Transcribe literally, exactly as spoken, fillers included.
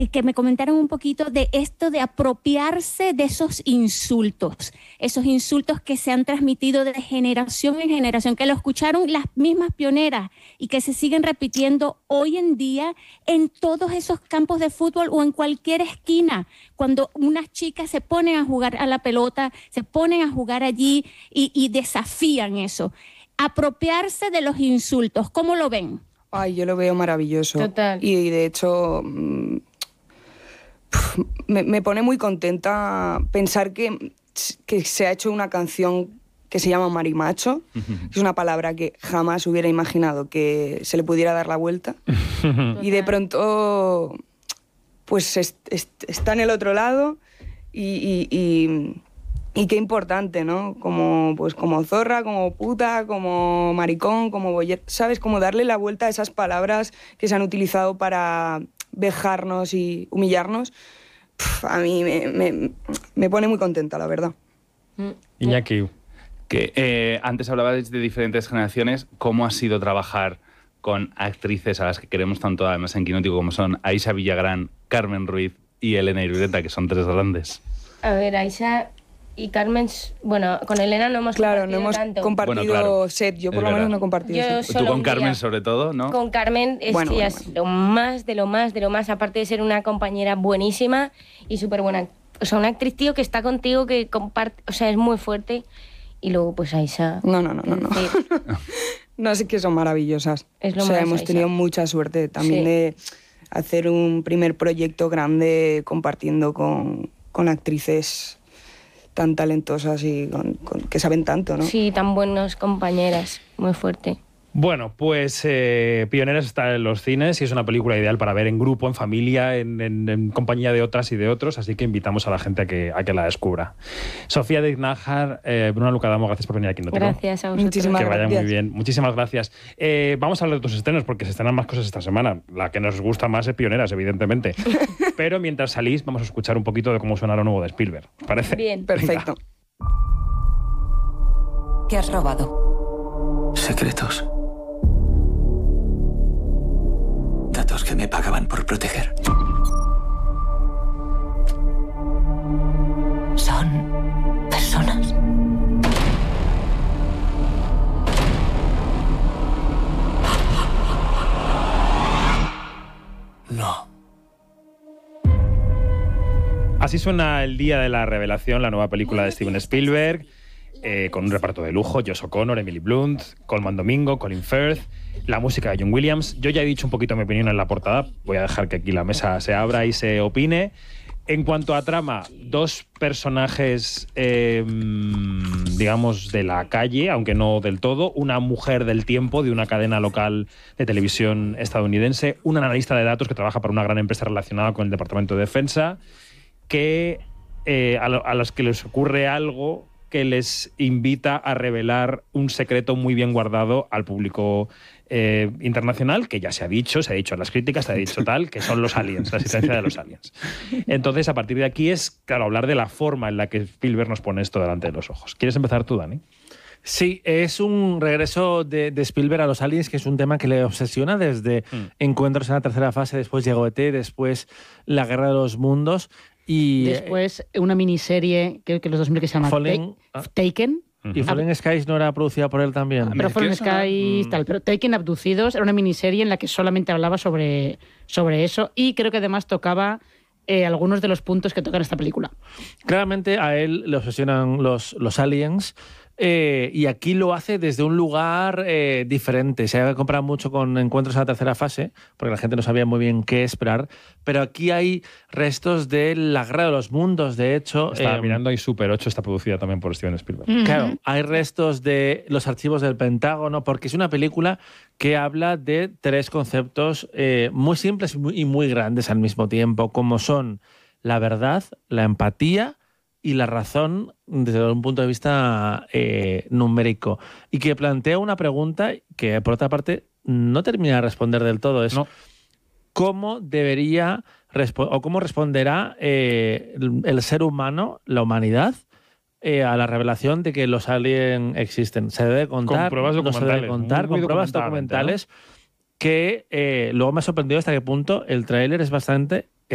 que me comentaran un poquito de esto de apropiarse de esos insultos, esos insultos que se han transmitido de generación en generación, que lo escucharon las mismas pioneras y que se siguen repitiendo hoy en día en todos esos campos de fútbol o en cualquier esquina, cuando unas chicas se ponen a jugar a la pelota, se ponen a jugar allí y, y desafían eso. Apropiarse de los insultos, ¿cómo lo ven? Ay, yo lo veo maravilloso. Total. Y de hecho... Mmm, Me, me pone muy contenta pensar que, que se ha hecho una canción que se llama Marimacho. Es una palabra que jamás hubiera imaginado que se le pudiera dar la vuelta. Y de pronto, pues est, est, está en el otro lado y, y, y, y qué importante, ¿no? Como, pues, como zorra, como puta, como maricón, como boyer, ¿sabes? Como darle la vuelta a esas palabras que se han utilizado para... vejarnos y humillarnos, pf, a mí me, me, me pone muy contenta, la verdad. Iñaki, que eh, antes hablabais de diferentes generaciones. ¿Cómo ha sido trabajar con actrices a las que queremos tanto, además en Quinótico, como son Aisha Villagrán, Carmen Ruiz y Elena Irureta, que son tres grandes? A ver, Aisha y Carmen, bueno, con Elena no hemos claro, compartido no hemos tanto. compartido bueno, claro, set, yo por lo verdad. menos no he compartido Yo set. Tú con Carmen día. sobre todo, ¿no? Con Carmen es, bueno, bueno, es bueno. lo más, de lo más, de lo más, aparte de ser una compañera buenísima y súper buena. O sea, una actriz, tío, que está contigo, que comparte, o sea, es muy fuerte. Y luego, pues, Aisha. No, no, no, no. No, no sé que son maravillosas. Es lo o sea, más, hemos Aisha. tenido mucha suerte también sí. de hacer un primer proyecto grande compartiendo con, con actrices tan talentosas y con, con, que saben tanto, ¿no? Sí, tan buenas compañeras, muy fuerte. Bueno, pues eh, Pioneras está en los cines y es una película ideal para ver en grupo, en familia, en, en, en compañía de otras y de otros, así que invitamos a la gente a que, a que la descubra. Sofía de Ignájar, eh, Bruna Lucadamo, gracias por venir aquí. ¿No? Gracias a vosotros. Muchísimas que vaya gracias. muy bien. Muchísimas gracias. Eh, vamos a hablar de tus estrenos porque se estrenan más cosas esta semana. La que nos gusta más es Pioneras, evidentemente. Pero mientras salís, vamos a escuchar un poquito de cómo suena lo nuevo de Spielberg. ¿Os parece? Bien. Perfecto. Venga. ¿Qué has robado? Secretos. Datos que me pagaban por proteger. ¿Son personas? No. Así suena el día de la revelación, la nueva película de Steven Spielberg, eh, con un reparto de lujo: Josh O'Connor, Emily Blunt, Colman Domingo, Colin Firth, la música de John Williams. Yo ya he dicho un poquito mi opinión en la portada, voy a dejar que aquí la mesa se abra y se opine. En cuanto a trama, dos personajes, eh, digamos, de la calle, aunque no del todo. Una mujer del tiempo de una cadena local de televisión estadounidense, un analista de datos que trabaja para una gran empresa relacionada con el Departamento de Defensa, que eh, a, lo, a los que les ocurre algo que les invita a revelar un secreto muy bien guardado al público eh, internacional, que ya se ha dicho, se ha dicho en las críticas, se ha dicho tal, que son los aliens, la existencia de los aliens. Entonces, a partir de aquí es, claro, hablar de la forma en la que Spielberg nos pone esto delante de los ojos. ¿Quieres empezar tú, Dani? Sí, es un regreso de, de Spielberg a los aliens, que es un tema que le obsesiona desde mm. Encuentros en la tercera fase, después llegó E T, después La Guerra de los Mundos. Y después una miniserie, creo que los dos mil que se llama Fallen, Ta Taken. ¿Y Fallen Skies no era producida por él también? Pero Fallen Skies, tal. Pero Taken, Abducidos, era una miniserie en la que solamente hablaba sobre, sobre eso y creo que además tocaba eh, algunos de los puntos que tocan esta película. Claramente a él le obsesionan los, los aliens. Eh, y aquí lo hace desde un lugar eh, diferente. Se ha comprado mucho con Encuentros en la tercera fase, porque la gente no sabía muy bien qué esperar, pero aquí hay restos de La Guerra de los Mundos, de hecho. Estaba eh, mirando y Super ocho está producida también por Steven Spielberg. Uh-huh. Claro, hay restos de los archivos del Pentágono, porque es una película que habla de tres conceptos eh, muy simples y muy, y muy grandes al mismo tiempo, como son la verdad, la empatía y la razón desde un punto de vista eh, numérico. Y que plantea una pregunta que, por otra parte, no termina de responder del todo. Es no. ¿Cómo debería o cómo responderá eh, el, el ser humano, la humanidad, eh, a la revelación de que los aliens existen? Se debe contar, con pruebas documentales, no se debe contar, muy, muy con pruebas documentales, ¿no? Que eh, luego me ha sorprendido hasta qué punto el tráiler es bastante